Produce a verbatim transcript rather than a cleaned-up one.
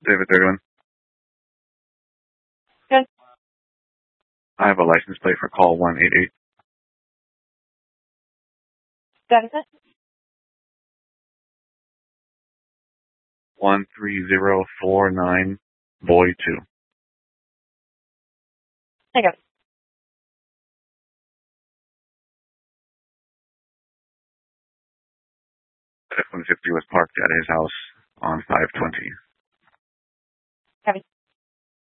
David Thirty-one. Good. I have a license plate for call one eight eight. That is it? One three zero four nine Boy two. I got it. F one fifty was parked at his house on five twenty.